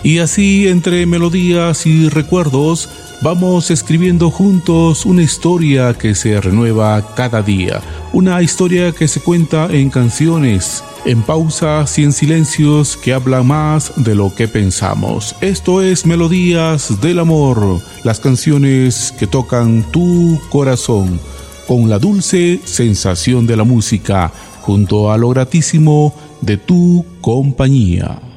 Y así, entre melodías y recuerdos, vamos escribiendo juntos una historia que se renueva cada día. Una historia que se cuenta en canciones, en pausas y en silencios que hablan más de lo que pensamos. Esto es Melodías del Amor, las canciones que tocan tu corazón, con la dulce sensación de la música, junto a lo gratísimo de tu compañía.